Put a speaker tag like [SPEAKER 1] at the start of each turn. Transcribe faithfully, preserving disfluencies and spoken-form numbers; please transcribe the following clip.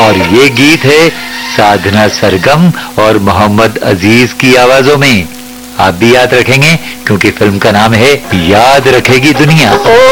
[SPEAKER 1] और ये गीत है साधना सरगम और मोहम्मद अजीज की आवाजों में। आप भी याद रखेंगे क्योंकि फिल्म का नाम है याद रखेगी दुनिया।